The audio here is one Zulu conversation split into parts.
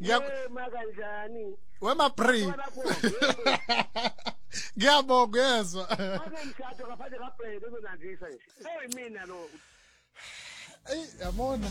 makanjani wema Bri ngiyabonga yezwa mshado kafanele kaBrenda uzonandisa nje mina lo yabona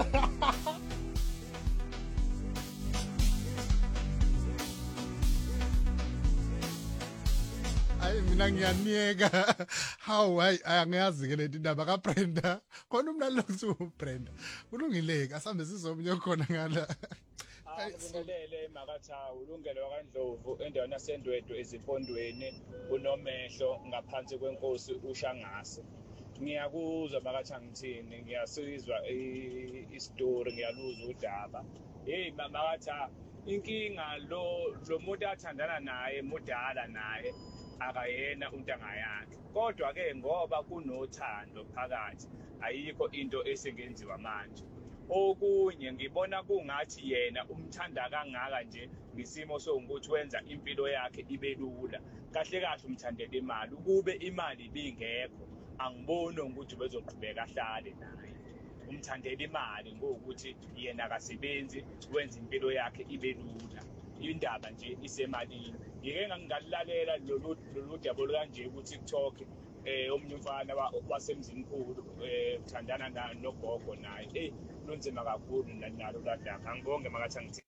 Ay mina ngiyaniyeka how angazi ke lento indaba kaBrenda khona umnalo uBrenda kulungileke asambe sizomnye khona ngala Ngibongelele Makatha ulungelo kaNdlovu endaweni yaseNdwedwe ezifondweni unomehlo ngaphansi kwenkosi uShangase ngiyakuzwa Makatha ngithini ngiyasizwa istory ngiyaluzwa udaba hey Makatha inkinga lo muntu athandana naye mudala naye akayena untanga yakhe kodwa ke ngoba kunothando phakathi ayikho into esengenziwa manje okunye ngibona kungathi yena umthanda kangaka nje ngisimo sokuthi wenza impilo yakhe ibe lula kahle kahle umthandela imali ukube imali ibingekho angiboni ukuthi bezoqhubeka ahlale naye umthandela imali ngokuthi yena akasebenzi wenza impilo yakhe ibe lula indaba nje isemalini ngike ngangalalela lolu dabo kanje ukuthi TikTok omnye umfana wasemzini nkulu uthandana nogogo naye lunzima kakhulu nalo ladaba angibonge Makatha ngithi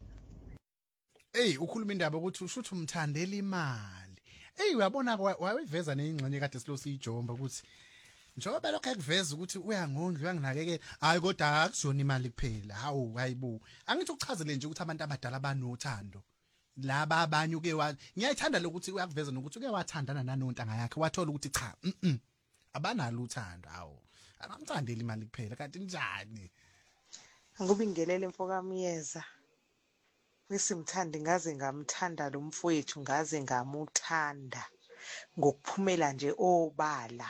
ukhuluma indaba ukuthi ushuthi umthandela imali uyabona wayiveza neingxenye kade silo siyijomba ukuthi njengoba lokho ekuveza ukuthi uyangondla uyanginakekela hayi kodwa akusona imali kuphela hawu hayibo angithi ukuchazele nje ukuthi abantu abadala banothando laba abanye uke ngiyayithanda lokuthi uyakuveza nokuthi uke wathandana nanontanga yakhe wathola ukuthi cha abanalo uthando hawo angamthandela imali kuphela kanti njani Ngikubingelele mfokamiyeza Ngisimthandi ngaze ngamthanda lo mfowethu ngaze ngamuthanda ngokuphumela nje obala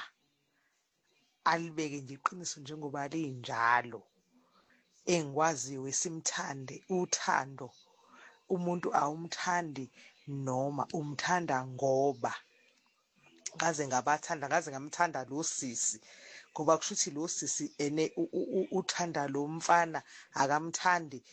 alibeke nje iqiniso njengoba linjalo engikwaziyo wesimthande uthando umuntu awumthandi noma umthanda ngoba ngaze ngamthanda lo sisi ngoba kushuthi lo sisi ene uthanda lo mfana akamthandi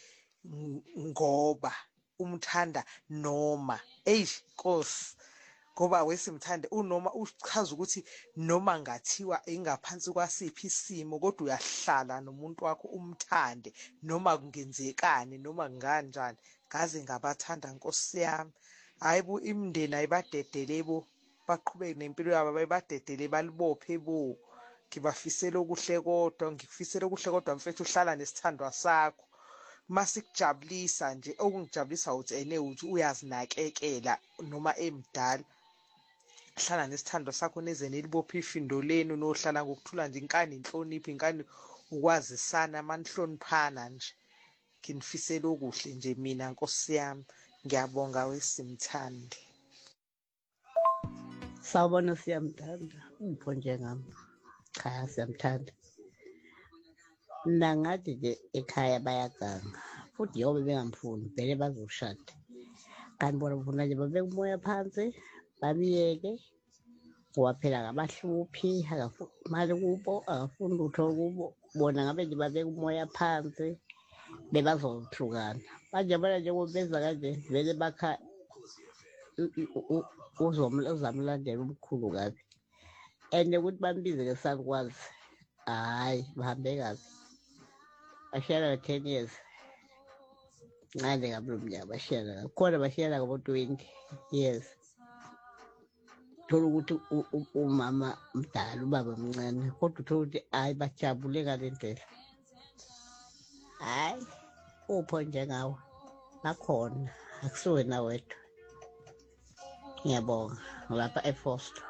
ngoba umthanda noma Nkosi ngoba wesimthande unoma uchaza ukuthi noma ngathiwa ingaphansi kwasiphi isimo kodwa uyahlala nomuntu wakho umthande noma kungenzekani noma kanjani ngaze ngabathanda Nkosi yami hayibo imndeni ayibadedelebo baqhubeke nempilo yabo bayibadedele balibophe bo ngibafisela okuhle kodwa ngikufisela okuhle kodwa mfethu uhlala nesithandwa sakho masikujabulisa nje okungijabulisa uthi uthi uyazinakekela noma emdala hlala nesithando sakho neze nelibophe ifindo lenu nohlala ngokuthula nje inkani inhlonipho inkani ukwazisana manihloniphana nje nginifisela okuhle nje mina Nkosi yami ngiyabonga wesimthandi Sawubona siyamthanda upho njengami cha siyamthanda mina ngathi nje ekhaya bayaganga futhi yobe bengamfuni vele bazoshada kanti bona bafuna nje babeke umoya phansi babiyeke ngoba phela ngabahluphi akafuni imali kubo akafuni lutho kubo bona ngabe nje babeke umoya phansi bebazohlukana manje bona nje kubenza kanje vele bakha uzamlandela umkhulu kabi and ukuthi bambize ngesalukwazi hayi bahambe kabi bashiyana 10 years ngale ngablo mnyaka bashiyana khona bashiyana ngabo 20 years thola ukuthi umama mdala ubaba mncane kodwa uthola ukuthi hayi bajabule ngalendlela hayi upho njengawe bakhona akusuwena wedwa ngiyabonga lapha eFoster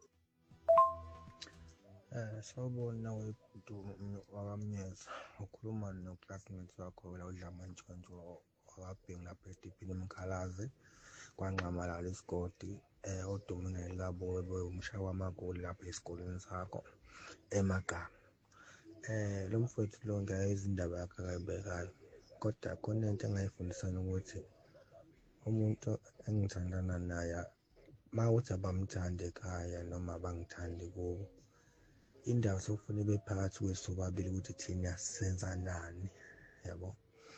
sawubona webhudu wakamnyeza ukhuluma noclassmate wakho la uDlamantshontsho wakabhengi lapha eDipini eMkhalazi kwanqamalala isigodi odumile labo umshaya wamagoli lapha esikoleni sakho eMagama lo mfowethu lo ngiyayizindaba yakhe akayibekayo kodwa khona into engayifundisana ukuthi umuntu engithandana naye mawuthi abamthanda ekhaya noma abangithandi kubo indawo sokufuna bephakathi kwesobabili ukuthi thina senza nani yabo